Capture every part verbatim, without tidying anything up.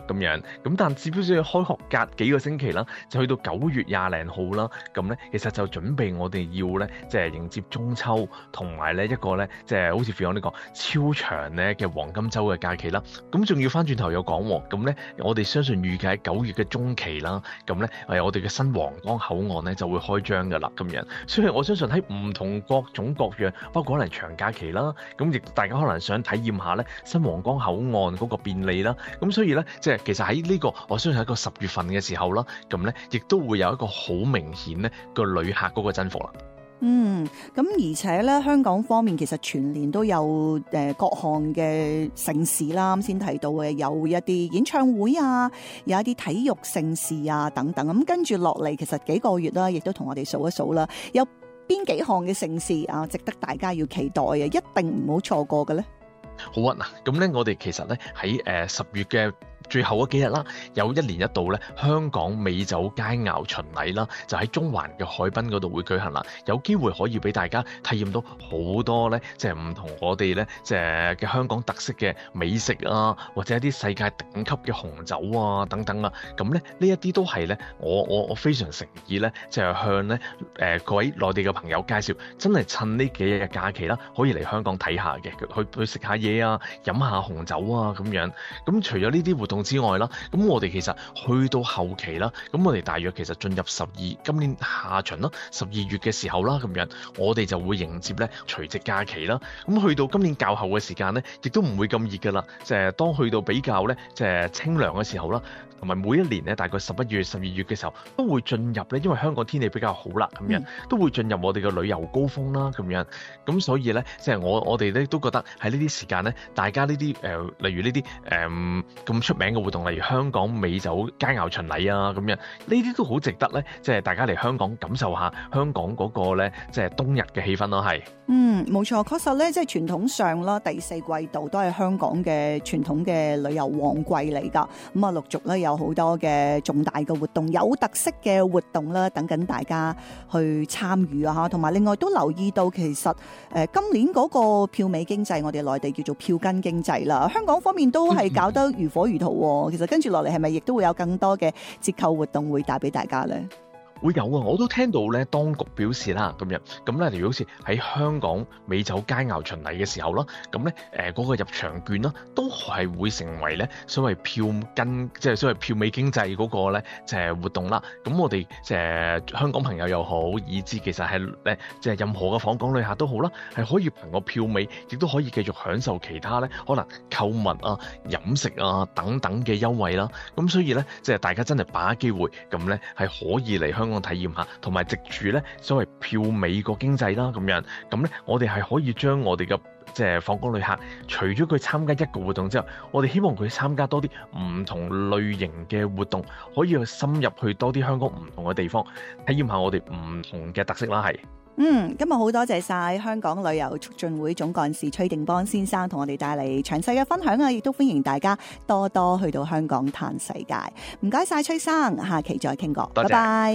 咁樣。咁但只不過要開學隔幾個星期啦，就去到九月廿零號啦。咁咧其實就準備我哋要咧即係迎接中秋，同埋咧一個咧即係好似 Fiona 呢個超長咧嘅黃金週嘅假期啦。咁仲要翻轉頭有講喎，咁咧我哋相信預計喺九月嘅中期啦，咁咧誒我哋嘅新皇崗口岸咧就會開張㗎啦，咁樣。所以我相信喺唔同各種各樣，包括可能長假期啦，咁亦大家可能想體驗下咧新皇崗口岸嗰個便利啦。咁所以咧即係其實喺呢個我相信喺個十月份嘅時候啦，咁咧亦都會有一個好明顯咧個旅客嗰個增幅啦。 嗯，咁而且咧，香港方面其實全年都有誒、呃、各項嘅盛事啦。啱先提到嘅有一啲演唱會啊，有一啲體育盛事啊等等。咁跟住落嚟，其實幾個月啦，亦都同我哋數一數啦，有邊幾項嘅盛事啊，值得大家要期待啊，一定唔好錯過嘅咧。 好啊，嗱，咁咧我哋其實咧喺誒十月嘅最後嗰幾日啦，有一年一度咧香港美酒佳肴巡禮啦，就喺中環嘅海濱嗰度會舉行啦。有機會可以俾大家體驗到好多咧，即係唔同我哋咧即係嘅香港特色嘅美食啊，或者一啲世界頂級嘅紅酒啊等等啊。咁咧呢一啲都係咧我我我非常誠意咧，就係向咧誒各位內地嘅朋友介紹，真係趁呢幾日嘅假期啦，可以嚟香港睇下嘅，去去食下嘢啊，飲下紅酒啊咁樣。咁除咗呢啲活動之外啦，咁我哋其實去到後期啦，咁我哋大約其實進入十二今年下旬啦，十二月嘅時候啦，咁樣我哋就會迎接咧除夕假期啦。咁去到今年較後嘅時間咧，亦都唔會咁熱噶啦，即係當去到比較咧即係清涼嘅時候啦，同埋每一年咧大概十一月、十二月嘅時候都會進入咧，因為香港天氣比較好啦，咁樣都會進入我哋嘅旅遊高峰啦，咁樣咁所以咧即係我我哋咧都覺得喺呢啲時間咧，大家呢啲誒例如呢啲誒咁出名嘅活動，例如香港美酒佳肴巡禮啊，咁樣呢啲都好值得咧，即係大家嚟香港感受下香港嗰個咧，即係冬日嘅氣氛咯，係。 嗯，冇錯，確實咧，即係傳統上啦，第四季度都係香港嘅傳統嘅旅遊旺季嚟㗎。咁啊，陸續咧有好多嘅重大嘅活動，有特色嘅活動啦，等緊大家去參與啊嚇。同埋另外都留意到，其實誒、呃、今年嗰個票尾經濟，我哋內地叫做票根經濟啦。香港方面都係搞得如火如荼喎。其實跟住落嚟係咪亦都會有更多嘅折扣活動會帶俾大家咧？ 會有啊，我都聽到咧，當局表示啦，咁樣咁咧，例如好似喺香港美酒佳肴巡禮嘅時候啦，咁咧誒嗰個入場券啦，都係會成為咧所謂票根，即係所謂票尾經濟嗰個咧，就係活動啦。咁我哋即係香港朋友又好，以至其實係誒即係任何嘅訪港旅客都好啦，係可以憑個票尾，亦都可以繼續享受其他咧可能購物啊、飲食啊等等嘅優惠啦。咁所以咧，即係大家真係把握機會，咁咧係可以嚟香港。香港體驗下，同埋藉住咧所謂票尾個經濟啦，咁樣咁咧，我哋係可以將我哋嘅即係訪港旅客，除咗佢參加一個活動之後，我哋希望佢參加多啲唔同類型嘅活動，可以去深入去多啲香港唔同嘅地方，體驗下我哋唔同嘅特色啦，係。 嗯，今日好多謝晒香港旅遊促進會總幹事崔定邦先生同我哋帶嚟詳細嘅分享啊！亦都歡迎大家多多去到香港嘆世界。唔該晒崔生，下期再傾過，拜拜。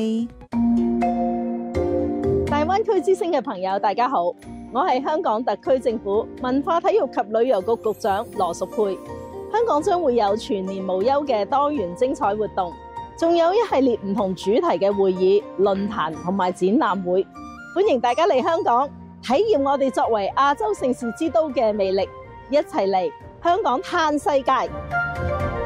大灣區之星嘅朋友，大家好，我係香港特區政府文化體育及旅遊局局長羅淑佩。香港將會有全年無休嘅多元精彩活動，仲有一系列唔同主題嘅會議、論壇同埋展覽會。歡迎大家嚟香港體驗我哋作為亞洲盛事之都嘅魅力，一齊嚟香港嘆世界。